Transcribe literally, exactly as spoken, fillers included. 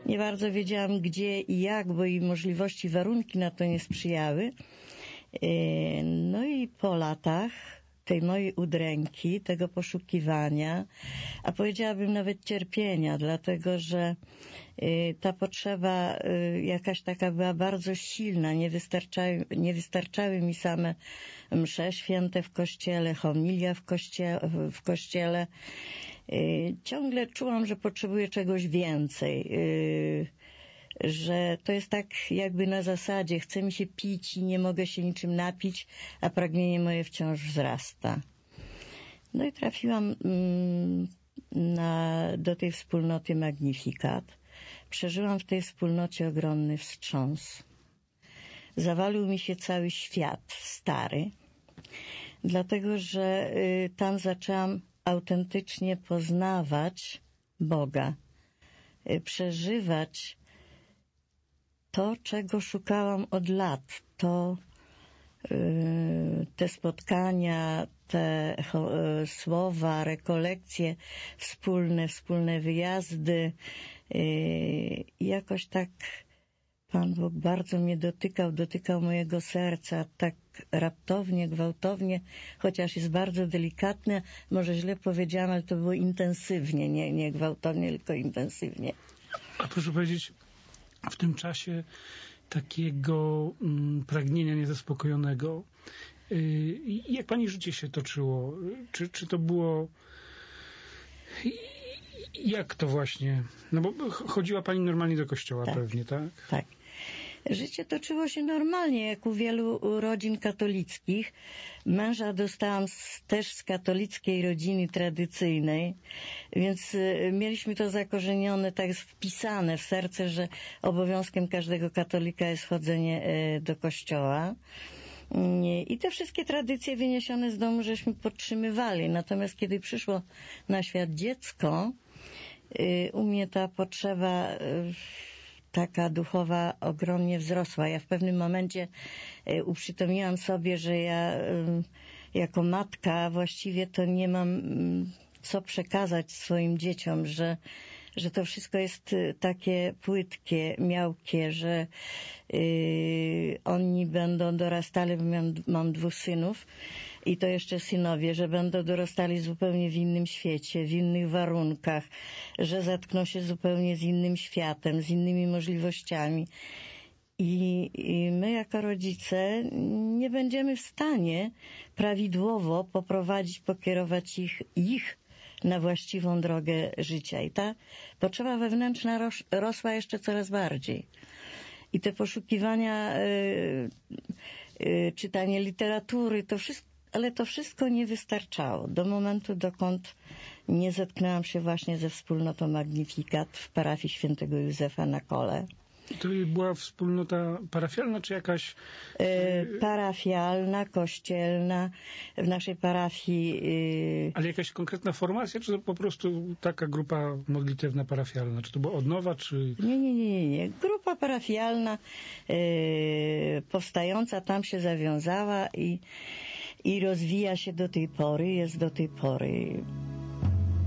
Nie bardzo wiedziałam gdzie i jak, bo i możliwości, warunki na to nie sprzyjały. No i po latach tej mojej udręki, tego poszukiwania, a powiedziałabym nawet cierpienia, dlatego że ta potrzeba jakaś taka była bardzo silna, nie wystarczały, nie wystarczały mi same msze święte w kościele, homilia w kościele, w kościele. Ciągle czułam, że potrzebuję czegoś więcej, że to jest tak jakby na zasadzie chce mi się pić i nie mogę się niczym napić, a pragnienie moje wciąż wzrasta. No i trafiłam mm, na, do tej wspólnoty Magnificat. Przeżyłam w tej wspólnocie ogromny wstrząs. Zawalił mi się cały świat stary, dlatego że y, tam zaczęłam autentycznie poznawać Boga, y, przeżywać to, czego szukałam od lat, to yy, te spotkania, te yy, słowa, rekolekcje wspólne, wspólne wyjazdy. Yy, jakoś tak Pan Bóg bardzo mnie dotykał, dotykał mojego serca tak raptownie, gwałtownie, chociaż jest bardzo delikatne, może źle powiedziałam, ale to było intensywnie, nie, nie gwałtownie, tylko intensywnie. A proszę powiedzieć, w tym czasie takiego mm, pragnienia niezaspokojonego, yy, jak pani życie się toczyło? Czy, czy to było... Jak to właśnie? No bo chodziła pani normalnie do kościoła, tak, pewnie, tak? Tak. Życie toczyło się normalnie, jak u wielu rodzin katolickich. Męża dostałam z, też z katolickiej rodziny tradycyjnej, więc y, mieliśmy to zakorzenione, tak jest wpisane w serce, że obowiązkiem każdego katolika jest chodzenie y, do kościoła. I te wszystkie tradycje wyniesione z domu żeśmy podtrzymywali. Natomiast kiedy przyszło na świat dziecko, y, u mnie ta potrzeba y, taka duchowa ogromnie wzrosła. Ja w pewnym momencie y, uprzytomniłam sobie, że ja y, jako matka właściwie to nie mam y, co przekazać swoim dzieciom, że że to wszystko jest takie płytkie, miałkie, że yy, oni będą dorastali, bo mam, mam dwóch synów i to jeszcze synowie, że będą dorastali zupełnie w innym świecie, w innych warunkach, że zetkną się zupełnie z innym światem, z innymi możliwościami. I, I my jako rodzice nie będziemy w stanie prawidłowo poprowadzić, pokierować ich, ich na właściwą drogę życia. I ta potrzeba wewnętrzna ros, rosła jeszcze coraz bardziej. I te poszukiwania, y, y, czytanie literatury, to wszystko, ale to wszystko nie wystarczało. Do momentu, dokąd nie zetknęłam się właśnie ze wspólnotą Magnificat w parafii świętego Józefa na Kole. To była wspólnota parafialna, czy jakaś... E, parafialna, kościelna, w naszej parafii... E... Ale jakaś konkretna formacja, czy to po prostu taka grupa modlitewna parafialna? Czy to była odnowa, czy... Nie, nie, nie, nie. nie. Grupa parafialna e, powstająca tam się zawiązała i, i rozwija się do tej pory, jest do tej pory.